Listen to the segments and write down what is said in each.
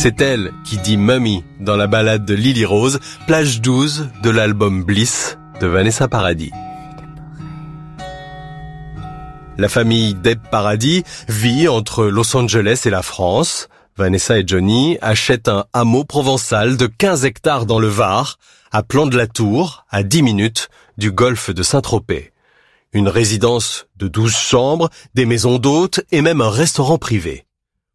c'est elle qui dit Mummy dans la ballade de Lily Rose, plage 12 de l'album Bliss de Vanessa Paradis. La famille Depp Paradis vit entre Los Angeles et la France. Vanessa et Johnny achètent un hameau provençal de 15 hectares dans le Var, à Plan-de-la-Tour, à 10 minutes du golfe de Saint-Tropez. Une résidence de 12 chambres, des maisons d'hôtes et même un restaurant privé.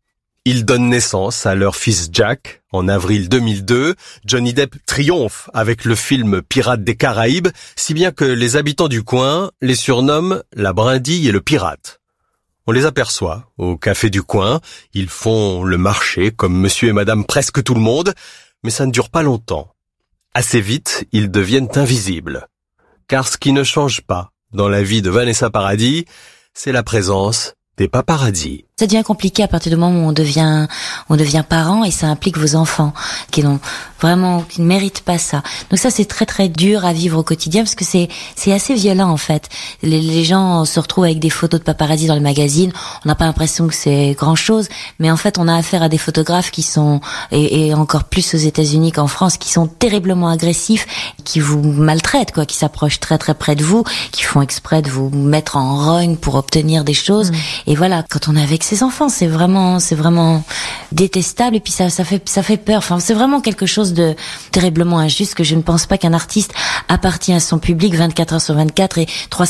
Ils donnent naissance à leur fils Jack en avril 2002. Johnny Depp triomphe avec le film Pirates des Caraïbes, si bien que les habitants du coin les surnomment la brindille et le pirate. On les aperçoit au café du coin, ils font le marché comme monsieur et madame presque tout le monde, mais ça ne dure pas longtemps. Assez vite, ils deviennent invisibles. Car ce qui ne change pas dans la vie de Vanessa Paradis, c'est la présence des paparazzis. Ça devient compliqué à partir du moment où on devient parent et ça implique vos enfants qui ne méritent pas ça. Donc ça c'est très très dur à vivre au quotidien parce que c'est assez violent en fait. Les gens se retrouvent avec des photos de paparazzi dans le magazine, on n'a pas l'impression que c'est grand chose, mais en fait on a affaire à des photographes qui sont et encore plus aux États-Unis qu'en France, qui sont terriblement agressifs, qui vous maltraitent quoi, qui s'approchent très très près de vous, qui font exprès de vous mettre en rogne pour obtenir des choses. Et voilà, quand on est avec ses enfants, c'est vraiment détestable et puis ça fait peur. Enfin, c'est vraiment quelque chose de terriblement injuste que je ne pense pas qu'un artiste appartient à son public 24 heures sur 24 et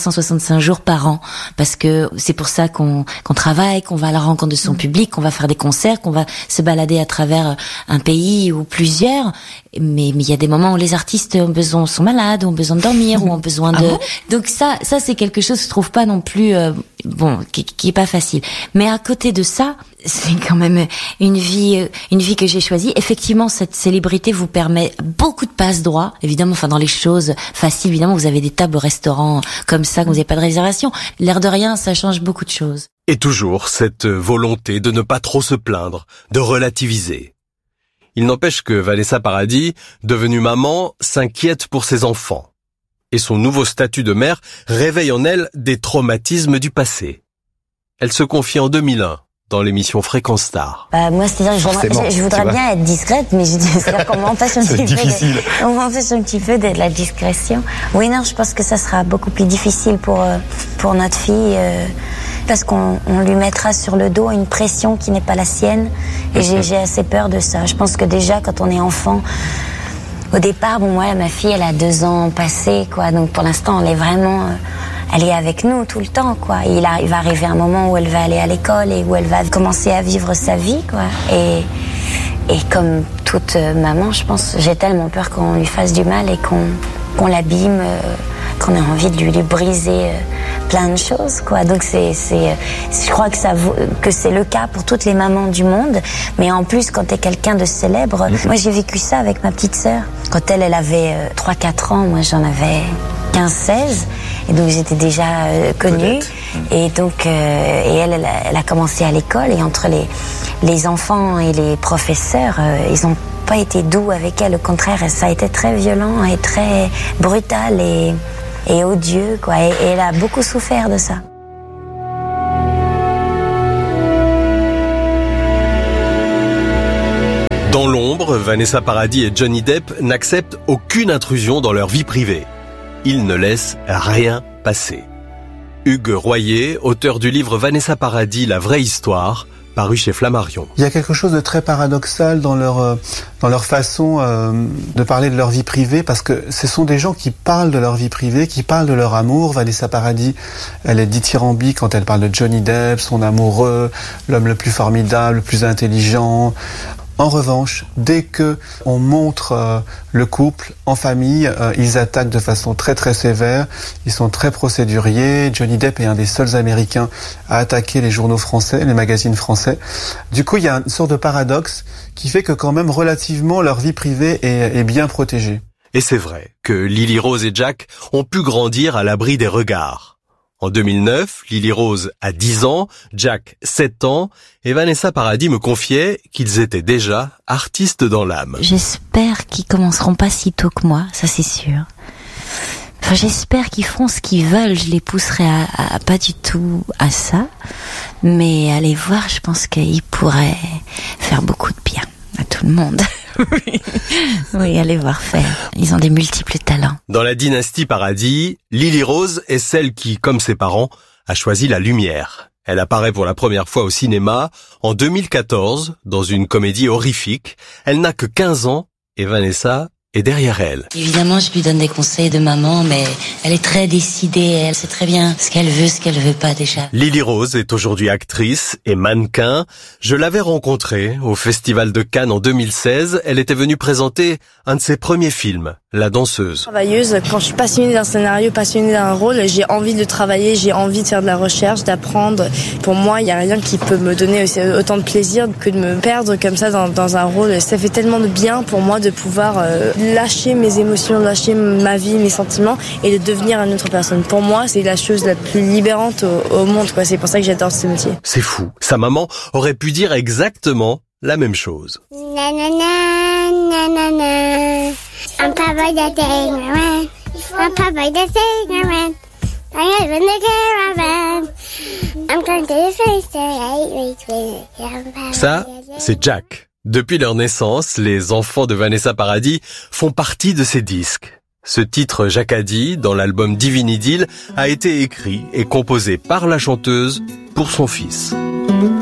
365 jours par an, parce que c'est pour ça qu'on travaille, qu'on va à la rencontre de son public, qu'on va faire des concerts, qu'on va se balader à travers un pays ou plusieurs. Mais il y a des moments où les artistes sont malades, ont besoin de dormir, ou ont besoin de... Donc ça c'est quelque chose que je trouve pas non plus qui est pas facile. Mais à côté de ça, c'est quand même une vie que j'ai choisie. Effectivement, cette célébrité vous permet beaucoup de passe-droit. Évidemment, dans les choses faciles, évidemment, vous avez des tables au restaurant comme ça, que vous n'avez pas de réservation. L'air de rien, ça change beaucoup de choses. Et toujours cette volonté de ne pas trop se plaindre, de relativiser. Il n'empêche que Vanessa Paradis, devenue maman, s'inquiète pour ses enfants. Et son nouveau statut de mère réveille en elle des traumatismes du passé. Elle se confie en 2001 dans l'émission Fréquence Star. Moi, c'est-à-dire, je voudrais bien être discrète, mais c'est-à-dire qu'on m'empêche un petit peu de la discrétion. Oui, non, je pense que ça sera beaucoup plus difficile pour notre fille, parce qu'on lui mettra sur le dos une pression qui n'est pas la sienne, et j'ai assez peur de ça. Je pense que déjà, quand on est enfant, au départ, moi, ma fille, elle a 2 ans passés, quoi, donc pour l'instant, elle est avec nous tout le temps, quoi. Il va arriver un moment où elle va aller à l'école et où elle va commencer à vivre sa vie, quoi. Et comme toute maman, je pense, j'ai tellement peur qu'on lui fasse du mal et qu'on l'abîme, qu'on ait envie de lui briser plein de choses, quoi. Donc je crois que c'est le cas pour toutes les mamans du monde. Mais en plus, quand t'es quelqu'un de célèbre, moi j'ai vécu ça avec ma petite sœur. Quand elle avait 3-4 ans, moi j'en avais 15-16. Et donc j'étais déjà connue. Et donc elle a commencé à l'école, et entre les enfants et les professeurs, ils ont pas été doux avec elle. Au contraire, ça a été très violent et très brutal et odieux, quoi. Et elle a beaucoup souffert de ça. Dans l'ombre, Vanessa Paradis et Johnny Depp n'acceptent aucune intrusion dans leur vie privée. Ils ne laissent rien passer. Hugues Royer, auteur du livre Vanessa Paradis, la vraie histoire, paru chez Flammarion. Il y a quelque chose de très paradoxal dans leur façon de parler de leur vie privée, parce que ce sont des gens qui parlent de leur vie privée, qui parlent de leur amour. Vanessa Paradis, elle est dithyrambique quand elle parle de Johnny Depp, son amoureux, l'homme le plus formidable, le plus intelligent. En revanche, dès que on montre le couple en famille, ils attaquent de façon très très sévère. Ils sont très procéduriers. Johnny Depp est un des seuls Américains à attaquer les journaux français, les magazines français. Du coup, il y a une sorte de paradoxe qui fait que quand même relativement leur vie privée est bien protégée. Et c'est vrai que Lily Rose et Jack ont pu grandir à l'abri des regards. En 2009, Lily Rose a 10 ans, Jack 7 ans, et Vanessa Paradis me confiait qu'ils étaient déjà artistes dans l'âme. J'espère qu'ils commenceront pas si tôt que moi, ça c'est sûr. Enfin, j'espère qu'ils feront ce qu'ils veulent, je les pousserai à pas du tout à ça, mais allez voir, je pense qu'ils pourraient faire beaucoup de bien à tout le monde. Oui, allez voir faire. Ils ont des multiples talents. Dans la dynastie Paradis, Lily Rose est celle qui, comme ses parents, a choisi la lumière. Elle apparaît pour la première fois au cinéma en 2014 dans une comédie horrifique. Elle n'a que 15 ans et Vanessa est derrière elle. Évidemment, je lui donne des conseils de maman, mais elle est très décidée. Elle sait très bien ce qu'elle veut pas déjà. Lily Rose est aujourd'hui actrice et mannequin. Je l'avais rencontrée au Festival de Cannes en 2016. Elle était venue présenter un de ses premiers films, La Danseuse. Travailleuse, quand je suis passionnée d'un scénario, passionnée d'un rôle, j'ai envie de travailler, j'ai envie de faire de la recherche, d'apprendre. Pour moi, il n'y a rien qui peut me donner autant de plaisir que de me perdre comme ça dans un rôle. Ça fait tellement de bien pour moi de pouvoir lâcher mes émotions, lâcher ma vie, mes sentiments et de devenir une autre personne. Pour moi, c'est la chose la plus libérante au monde, quoi. C'est pour ça que j'adore ce métier. C'est fou. Sa maman aurait pu dire exactement la même chose. I'm Papa the Caravan. I'm Papa the Caravan. I live in the caravan. I'm going to the face to 8 weeks. Ça, c'est Jack. Depuis leur naissance, les enfants de Vanessa Paradis font partie de ses disques. Ce titre Jacadie, dans l'album Divine Idylle, a été écrit et composé par la chanteuse pour son fils.